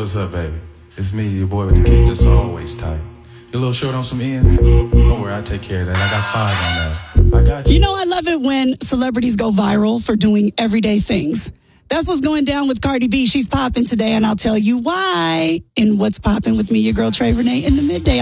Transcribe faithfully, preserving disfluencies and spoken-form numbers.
What's up, baby? It's me, your boy with the kick that's always tight. You a little short on some ends? Don't worry, I'll take care of that. I got five on that. I got you. You know, I love it when celebrities go viral for doing everyday things. That's what's going down with Cardi B. She's popping today, and I'll tell you why in What's Popping with me, your girl Trey Renee, in the midday.